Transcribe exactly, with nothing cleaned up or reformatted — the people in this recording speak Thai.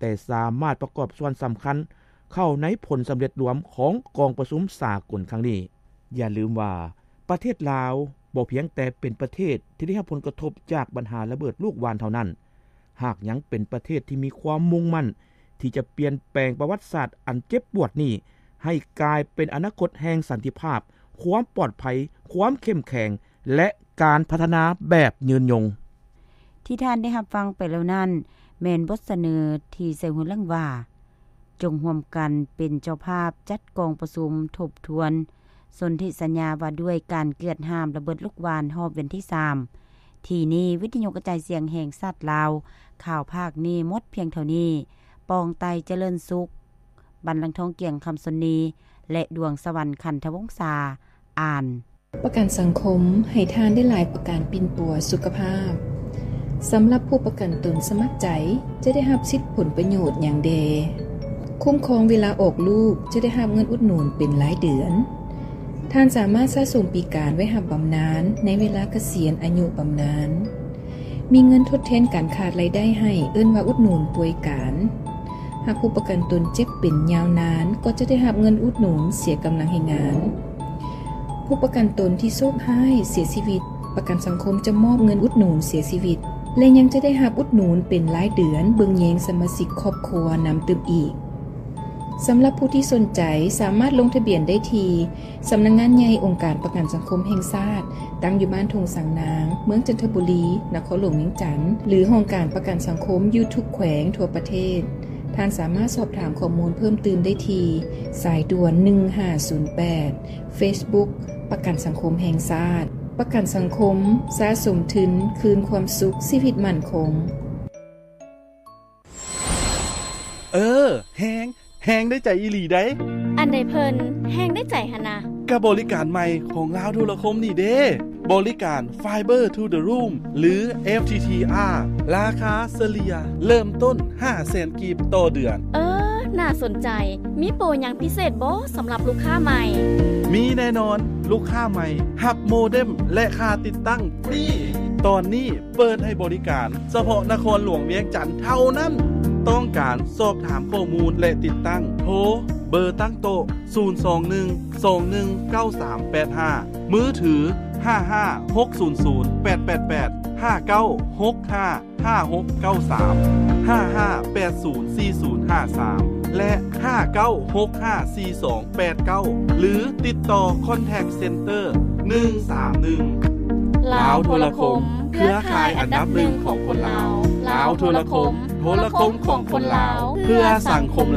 แต่สามารถประกอบส่วนสำคัญเข้าในผลสำเร็จรวมของกองประชุมสากลครั้งนี้อย่าลืมว่าประเทศลาวบ่เพียงแต่เป็นประเทศที่ได้รับผลกระทบจากปัญหาระเบิดลูกวานเท่านั้นหากยังเป็นประเทศที่มีความมุ่งมั่นที่จะเปลี่ยนแปลงประวัติศาสตร์อันเจ็บปวดนี้ให้กลายเป็นอนาคตแห่งสันติภาพความปลอดภัยความเข้มแข็งและการพัฒนาแบบยืนยงที่ท่านได้รับฟังไปแล้วนั้นแม่นบทเสนอที่ใส่หัวเรื่องว่าจงร่วมกันเป็นเจ้าภาพจัดกองประชุมทบทวนสนธิสัญญาว่าด้วยการเกิดห้ามระเบิดลูกวานรอบวันที่สามที่นี้วิทยุกระจายเสียงแห่งชาติลาวข่าวภาคนี้หมดเพียงเท่านี้ปองไตเจริญสุขบรรลังทองเกียงคำสนนีและดวงสวรรค์ขันธวงศาอ่านประกันสังคมให้ทานได้หลายประการปิ่นปัวสุขภาพสำหรับผู้ประกันตนสมัครใจจะได้รับสิทธิผลประโยชน์อย่างเดคุ้มครองเวลาออกลูกจะได้รับเงินอุดหนุนเป็นรายเดือนท่านสามารถสะสมปีการไว้รับบำนาญในเวลาเกษียณอายุบำนาญมีเงินทดแทนการขาดรายได้ให้เอิ้นว่าอุดหนุนป่วยการหากผู้ประกันตนเจ็บเป็นยาวนานก็จะได้รับเงินอุดหนุนเสียกำลังให้งานผู้ประกันตนที่โชคร้ายเสียชีวิตประกันสังคมจะมอบเงินอุดหนุนเสียชีวิตและยังจะได้รับอุดหนุนเป็นรายเดือนเบิ่งแยงสมาชิกครอบครัวนำเติมอีกสำหรับผู้ที่สนใจสามารถลงทะเบียนได้ที่สำนักงานใหญ่องค์การประกันสังคมแห่งชาติตั้งอยู่บ้านทงสังนางเมืองจันทบุรีนครหลวงเวียงจันทน์หรือห้องการประกันสังคมอยู่ทุกแขวงทั่วประเทศท่านสามารถสอบถามข้อมูลเพิ่มเติมได้ที่สายด่วนหนึ่งห้าศูนย์แปด Facebook ประกันสังคมแห่งชาติประกันสังคมสะสมทุนคืนความสุขชีวิตมั่นคงเออแฮงแฮงได้ใจอีหลีได้อันใดเพิ่นแฮงได้ใจหนนะกับบริการใหม่ของลาวโทรคมนี่เด้บริการ Fiber to the Room หรือ เอฟ ที ที อาร์ ราคาเฉลี่ยเริ่มต้น ห้าแสน กีบต่อเดือนเออน่าสนใจมีโปรหยังพิเศษบ่สำหรับลูกค้าใหม่มีแน่นอนลูกค้าใหม่หับโมเด็มและค่าติดตั้งฟรีตอนนี้เปิดให้บริการเฉพาะนครหลวงเวียงจันทน์เท่านั้นต้องการสอบถามข้อมูลและติดตั้งโทรเบอร์ตั้งโต๊ะศูนย์ สอง หนึ่ง สอง หนึ่ง เก้า สาม แปด ห้ามือถือห้า ห้า หก ศูนย์ ศูนย์ แปด แปด แปด ห้า เก้า หก ห้า ห้า หก เก้า สาม ห้า ห้า แปด ศูนย์ สี่ ศูนย์ ห้า สามและห้า เก้า หก ห้า สี่ สอง แปด เก้าหรือติดต่อ Contact Center หนึ่ง สาม หนึ่งลาวโทรคมเครือข่ายอันดับหนึ่งของคนลาวลาวโทรคมโทรคมของคนลาวเพื่อสังคม